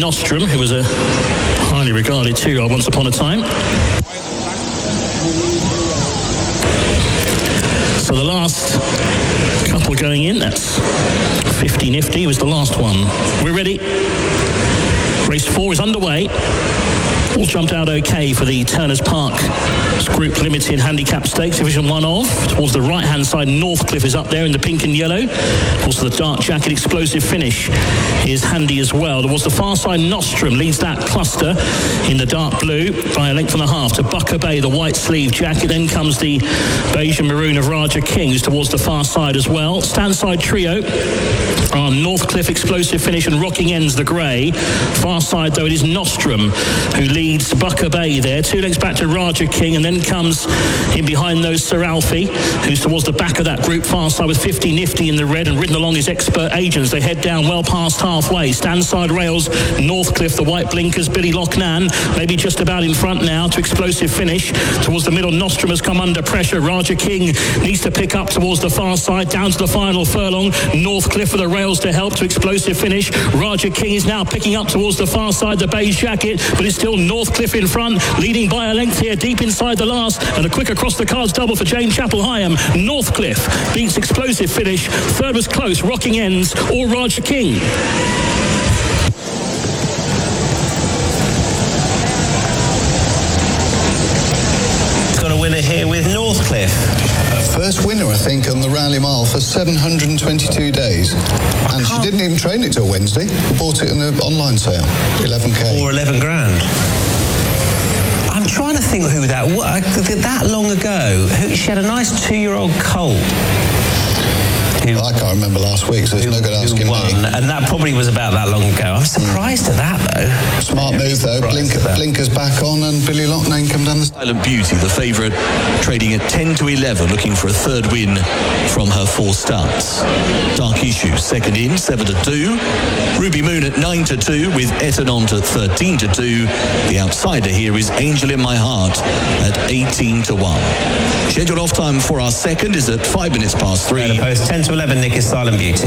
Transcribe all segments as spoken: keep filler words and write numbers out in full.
Nostrum, who was a highly regarded two-year-old once upon a time. So the last couple going in, that's fifty Nifty was the last one. We're ready. Race four is underway. All jumped out okay for the Turners Park Group Limited Handicap Stakes, Division one of. Towards the right-hand side, Northcliffe is up there in the pink and yellow. Also, the Dark Jacket Explosive Finish is handy as well. Towards the far side, Nostrum leads that cluster in the dark blue by a length and a half to Bucker Bay, the white sleeve jacket. Then comes the beige and maroon of Raja King, who's towards the far side as well. Standside trio are Northcliffe Explosive Finish and Rocking Ends, the grey. Far side, though, it is Nostrum who leads Bucker Bay there. Two lengths back to Raja King, and then comes in behind those Sir Alfie, who's towards the back of that group. Far side with fifty Nifty in the red, and ridden along his Expert Agents. They head down well past halfway. Standside rails, Northcliffe, the white blinkers, Billy Lochnan, maybe just about in front now to Explosive Finish. Towards the middle, Nostrum has come under pressure. Raja King needs to pick up towards the far side, down to the final furlong. Northcliffe for the rails to help to Explosive Finish. Raja King is now picking up towards the far side, the beige jacket, but it's still Northcliffe in front, leading by a length here, deep inside the last, and a quick across the cards double for Jane Chapel Hyam. Northcliffe beats Explosive Finish. Third was close, Rocking Ends or Raja King. Got a winner here with Northcliffe. First winner, I think, on the Rally Mile for seven hundred twenty-two days. And she didn't even train it till Wednesday. Bought it in the online sale. eleven K. Or eleven grand. I'm trying to think who that was. That long ago, who, she had a nice two-year-old colt. Who, well, I can't remember last week, so it's no good asking won, me. And that probably was about that long ago. I'm surprised mm. at that, though. Smart yeah, move, though. Blinker, blinkers back on, and Billy Lochnan come down the... Silent Beauty, the favourite, trading at ten to eleven, looking for a third win from her four starts. Dark Issue, second in, seven to two. Ruby Moon at nine to two, with Etanon at thirteen to two. The outsider here is Angel in My Heart at eighteen to one. Scheduled off time for our second is at five minutes past three. Post ten to eleven, Nick, is Silent Beauty.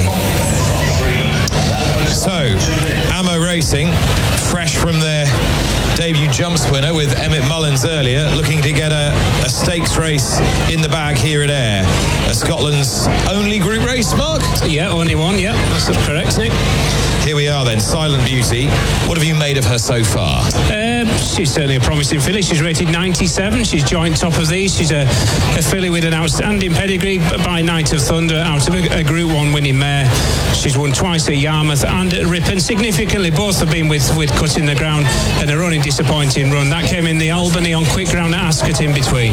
So, Ammo Racing, fresh from their debut jumps winner with Emmett Mullins earlier, looking to get a, a stakes race in the bag here at Ayr. Uh, Scotland's only group race, Mark? Yeah, only one, yeah, that's correct, Nick. Here we are then, Silent Beauty. What have you made of her so far? Um, she's certainly a promising filly. She's rated ninety-seven. She's joint top of these. She's a, a filly with an outstanding pedigree by Night of Thunder, out of a, a Group one winning mare. She's won twice at Yarmouth and at Ripon. Significantly, both have been with, with Cutting the Ground and a running disappointing run. That came in the Albany on quick ground at Ascot in between.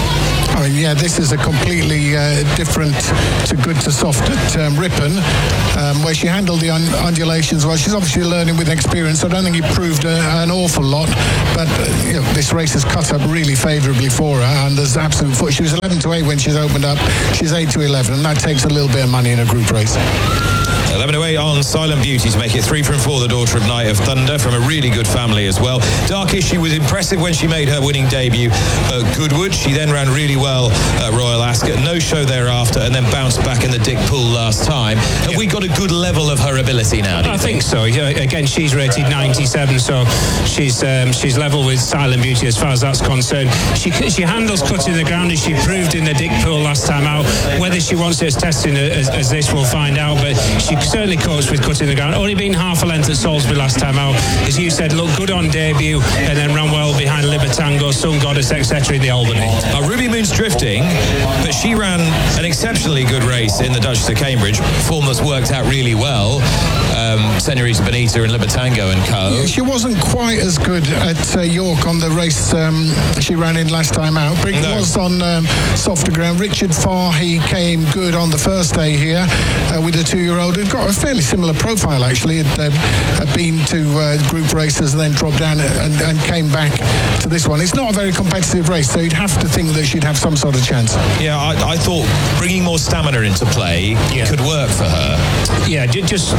I mean, yeah, this is a completely uh, different to good to soft at um, Ripon, um, where she handled the un- undulations well. She's obviously learning with experience. I don't think it proved a, an awful lot, but uh, you know, this race has cut up really favourably for her, and there's absolute foot. She was eleven to eight when she's opened up. She's eight to eleven, and that takes a little bit of money in a group race. eleven to eight on Silent Beauty to make it three from four, the daughter of Night of Thunder, from a really good family as well. Dark Issue was impressive when she made her winning debut at Goodwood. She then ran really well at Royal Ascot. No show thereafter, and then bounced back in the Dick Pool last time. Have we got a good level of her ability now, do you I think, think so. Yeah, again, she's rated ninety-seven, so she's um, she's level with Silent Beauty as far as that's concerned. She she handles Cutting the Ground, as she proved in the Dick Pool last time out. Whether she wants it as testing as, as this, we'll find out, but she certainly copes with Cutting the Ground. Only been half a length at Salisbury last time out. As you said, looked good on debut, and then ran well behind Libertango, Sun Goddess, et cetera in the Albany. Uh, Ruby Moon's drifting, but she ran an exceptionally good race in the Duchess of Cambridge, form that's worked out really well. Um, Senorita Bonita and Libertango and co. Yeah, she wasn't quite as good at uh, York on the race um, she ran in last time out, but it no. was on um, softer ground. Richard Fahey came good on the first day here uh, with a two-year-old who'd got a fairly similar profile, actually. Had, uh, had been to uh, group races and then dropped down and, and came back to this one. It's not a very competitive race, so you'd have to think that she'd have some sort of chance. Yeah, I, I thought bringing more stamina into play yeah. could work for her. Yeah, just just look at her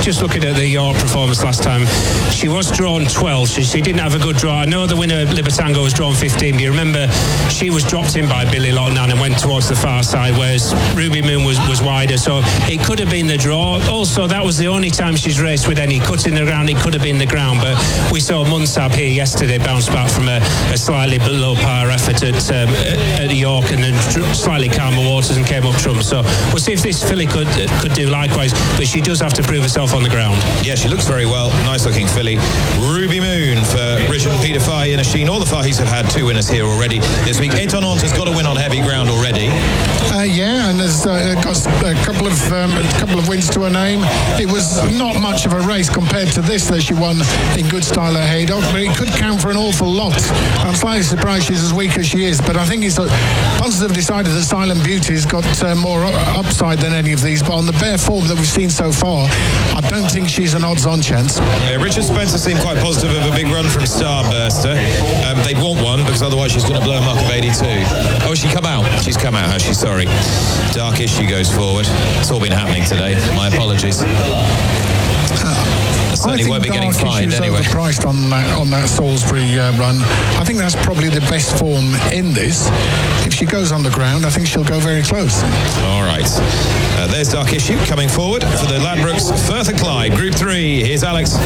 at the York performance last time, she was drawn twelve. She, she didn't have a good draw. I know the winner, Libertango, was drawn fifteen, but you remember she was dropped in by Billy Loughnane and went towards the far side, whereas Ruby Moon was, was wider. So it could have been the draw. Also, that was the only time she's raced with any cut in the ground. It could have been the ground, but we saw Munsab here yesterday bounce back from a, a slightly below par effort at, um, at York, and then slightly calmer waters and came up trump. So we'll see if this filly could could do likewise, but she does have to prove herself on the ground. Yeah, she looks very well. Nice looking filly. Ruby Moon for Richard and Peter Fahey and Asheen. All the Faheys have had two winners here already this week. Etonant has got a win on heavy ground already. Uh, yeah, and there's uh, got a couple of um, a couple of wins to her name. It was not much of a race compared to this that she won in good style at Haydock, but it could count for an awful lot. I'm slightly surprised she's as weak as she is, but I think it's uh, punters have decided that Silent Beauty's got uh, more upside than any of these. But on the bare form that we've seen so far, I don't think she's an odds-on chance. Yeah, Richard Spencer seemed quite positive of a big run from Starburster. Um, they'd want one because otherwise she's going to blow a mark of eighty-two. Oh, has she come out? She's come out, has she? Sorry. Dark Issue goes forward. It's all been happening today. My apologies. Certainly won't be getting fined anyway. Overpriced on that on that Salisbury uh, run. I think that's probably the best form in this. If she goes on the ground, I think she'll go very close. All right. Uh, there's Dark Issue coming forward for the Ladbrokes Firth and Clyde Group three. Here's Alex.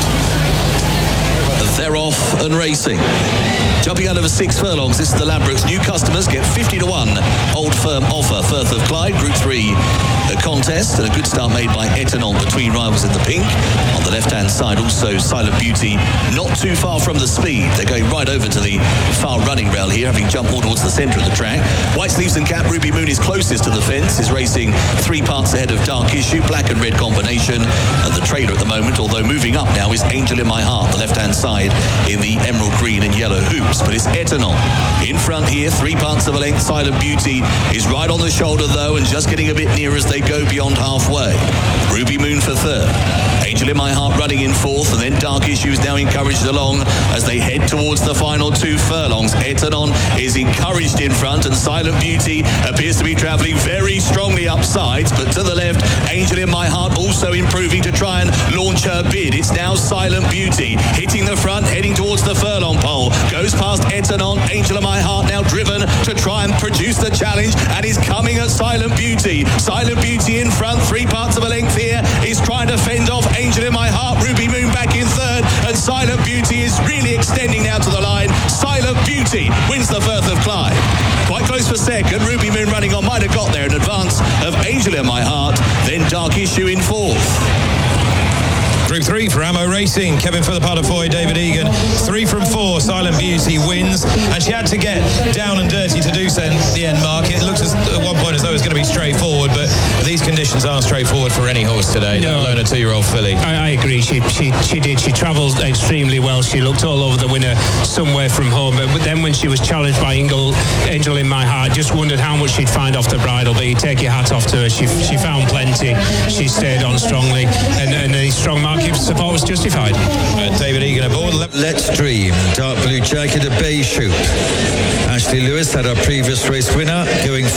They're off and racing. Jumping out over six furlongs, this is the Ladbrokes. New customers get fifty to one. Old Firm offer. Firth of Clyde, Group three. A contest and a good start made by Etonant between rivals in the pink. On the left-hand side, also Silent Beauty, not too far from the speed. They're going right over to the far running rail here, having jumped more towards the centre of the track. White sleeves and cap, Ruby Moon is closest to the fence, is racing three parts ahead of Dark Issue, black and red combination. And the trailer at the moment, although moving up now, is Angel in My Heart, the left-hand side in the emerald green and yellow hoops. But it's Etonant in front here, three parts of a length. Silent Beauty is right on the shoulder though, and just getting a bit near as they go beyond halfway. Ruby Moon for third. Angel in My Heart running in fourth, and then Dark Issue is now encouraged along as they head towards the final two furlongs. Etonant is encouraged in front, and Silent Beauty appears to be travelling very strongly up sides, but to the left, Angel in My Heart also improving to try and launch her bid. It's now Silent Beauty hitting the front, heading towards the furlong pole, goes past Etonant. Angel in My Heart now driven to try and produce the challenge, and is coming at Silent Beauty. Silent Beauty in front, three parts of a length here, is trying to fend off Angel in My Heart. Ruby Moon back in third, and Silent Beauty is really extending now to the line. Silent Beauty wins the Firth of Clyde. Quite close for second. Ruby Moon running on, might have got there in advance of Angel in My Heart, then Dark Issue in fourth. Group three for Ammo Racing. Kevin Philippa-Foy, David Egan. Three from four. Silent Beauty wins. And she had to get down and dirty to do so in the end, Mark. It looks as, at one point as though it was going to be straightforward, but these conditions aren't straightforward for any horse today, no. let alone a two-year-old filly. I, I agree. She, she she did. She travelled extremely well. She looked all over the winner somewhere from home. But then when she was challenged by Angel, Angel in My Heart, just wondered how much she'd find off the bridle. But you take your hat off to her. She she found plenty. She stayed on strongly. And, and a strong market support was justified. Uh, David Egan aboard. Let's Dream. Dark blue jacket, a beige hoop. Ashley Lewis had our previous race winner going